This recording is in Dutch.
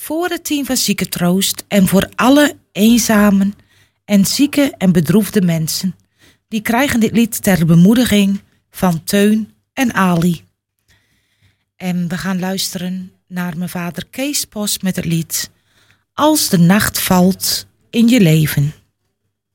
Voor het team van Ziekentroost en voor alle eenzamen en zieke en bedroefde mensen. Die krijgen dit lied ter bemoediging van Teun en Ali. En we gaan luisteren naar mijn vader Kees Post met het lied Als de nacht valt in je leven.